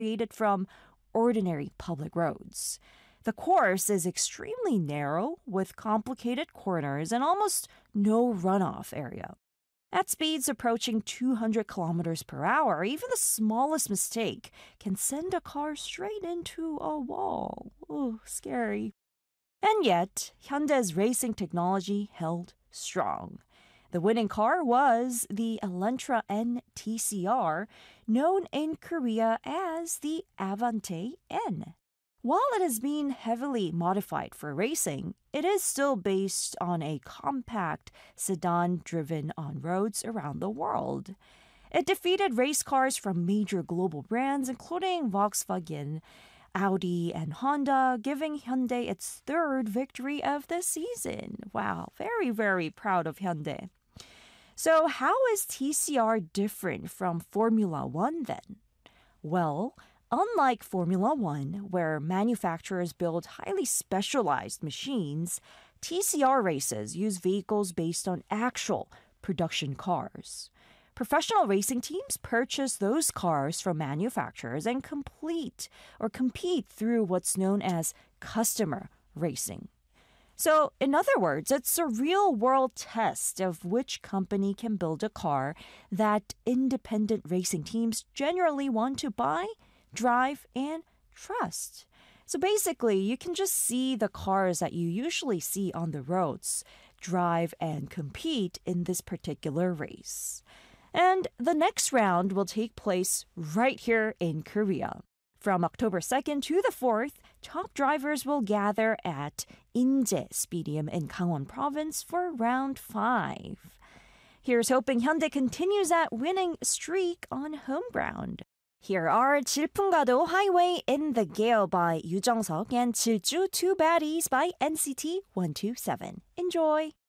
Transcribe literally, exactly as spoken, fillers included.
created from ordinary public roads. The course is extremely narrow with complicated corners and almost no runoff area. At speeds approaching two hundred kilometers per hour, even the smallest mistake can send a car straight into a wall. Ooh, scary. And yet, Hyundai's racing technology held strong. The winning car was the Elantra N T C R, known in Korea as the Avante N. While it has been heavily modified for racing, it is still based on a compact sedan driven on roads around the world. It defeated race cars from major global brands including Volkswagen, Audi, and Honda, giving Hyundai its third victory of the season. Wow, very, very proud of Hyundai. So how is T C R different from Formula One then? Well, unlike Formula One, where manufacturers build highly specialized machines, T C R races use vehicles based on actual production cars. Professional racing teams purchase those cars from manufacturers and complete or compete through what's known as customer racing. So, in other words, it's a real-world test of which company can build a car that independent racing teams generally want to buy, drive, and trust. So basically, you can just see the cars that you usually see on the roads, drive, and compete in this particular race. And the next round will take place right here in Korea. From October second to the fourth, top drivers will gather at Inje Speedium in Gangwon Province for round five. Here's hoping Hyundai continues that winning streak on home ground. Here are 질풍가도 Highway in the Gale by Yoo Jung-seok and 칠주 Two Baddies by N C T one two seven. Enjoy!